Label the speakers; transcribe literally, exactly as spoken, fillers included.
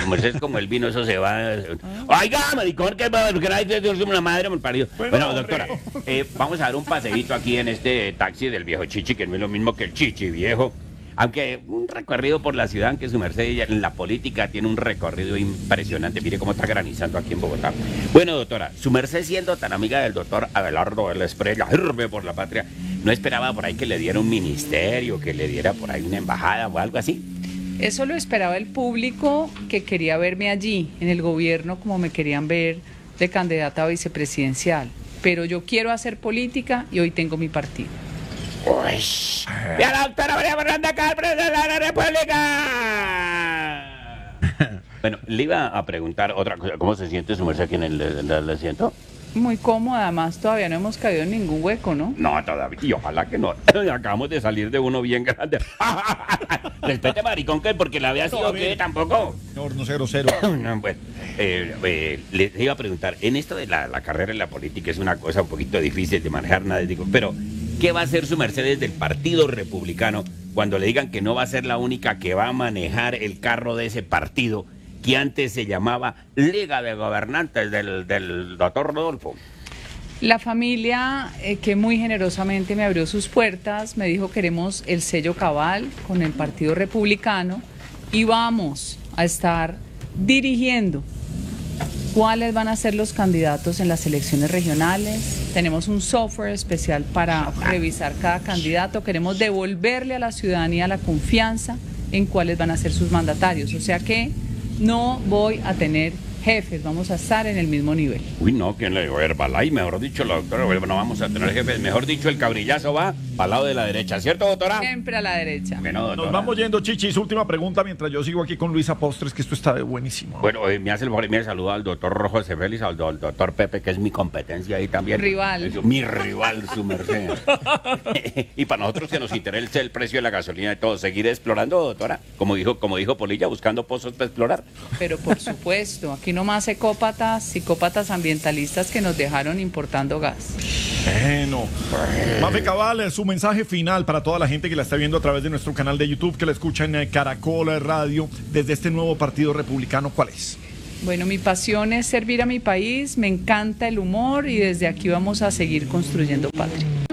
Speaker 1: su merced es como el vino, eso se va. Oiga, maricón, que va a una madre mal parido. Bueno, bueno doctora, eh, vamos a dar un paseíto aquí en este taxi del viejo Chichi, que no es lo mismo que el Chichi viejo. Aunque un recorrido por la ciudad, que su merced en la política tiene un recorrido impresionante. Mire cómo está granizando aquí en Bogotá. Bueno, doctora, su merced siendo tan amiga del doctor Abelardo del Esprella, por la patria, ¿no esperaba por ahí que le diera un ministerio, que le diera por ahí una embajada o algo así?
Speaker 2: Eso lo esperaba el público que quería verme allí, en el gobierno, como me querían ver de candidata a vicepresidencial. Pero yo quiero hacer política y hoy tengo mi partido.
Speaker 1: Uy, y a la doctora María Fernanda Calpres de la República. Bueno, le iba a preguntar otra cosa. ¿Cómo se siente su merced aquí en el, el, el asiento?
Speaker 2: Muy cómoda, además todavía no hemos caído en ningún hueco, ¿no?
Speaker 1: No, todavía, y ojalá que no. Acabamos de salir de uno bien grande. Respete, maricón, que porque la había sido que tampoco.
Speaker 3: No, no sé grosero.
Speaker 1: No, pues, eh, eh, le iba a preguntar, en esto de la, la carrera en la política es una cosa un poquito difícil de manejar, nada, digo, pero ¿qué va a hacer su merced desde el Partido Republicano cuando le digan que no va a ser la única que va a manejar el carro de ese partido que antes se llamaba Liga de Gobernantes del, del doctor Rodolfo?
Speaker 2: La familia eh, que muy generosamente me abrió sus puertas, me dijo queremos el sello cabal con el Partido Republicano y vamos a estar dirigiendo cuáles van a ser los candidatos en las elecciones regionales. Tenemos un software especial para revisar cada candidato. Queremos devolverle a la ciudadanía la confianza en cuáles van a ser sus mandatarios. O sea que no voy a tener jefes, vamos a estar en el mismo nivel.
Speaker 1: Uy, no, ¿quién le dijo? Herbalife, mejor dicho, la doctora, no vamos a tener jefes. Mejor dicho, el cabrillazo va al lado de la derecha, ¿cierto, doctora?
Speaker 2: Siempre a la derecha.
Speaker 1: Bueno, doctora.
Speaker 3: Nos vamos yendo, Chichi. Su última pregunta mientras yo sigo aquí con Luisa Postres, que esto está buenísimo.
Speaker 1: Bueno, eh, me hace el favor y me saluda al doctor Rojo de Félix, al, do, al doctor Pepe, que es mi competencia ahí también.
Speaker 2: Rival.
Speaker 1: Es, mi rival, su merced. Y para nosotros que nos interesa el precio de la gasolina y todo, seguir explorando, doctora. Como dijo, como dijo Polilla, buscando pozos para explorar.
Speaker 2: Pero por supuesto, aquí nomás ecópatas, psicópatas ambientalistas que nos dejaron importando gas.
Speaker 3: Bueno, Mafe Cabal, su mensaje final para toda la gente que la está viendo a través de nuestro canal de YouTube, que la escucha en Caracol Radio, desde este nuevo Partido Republicano, ¿cuál es?
Speaker 2: Bueno, mi pasión es servir a mi país, me encanta el humor y desde aquí vamos a seguir construyendo patria.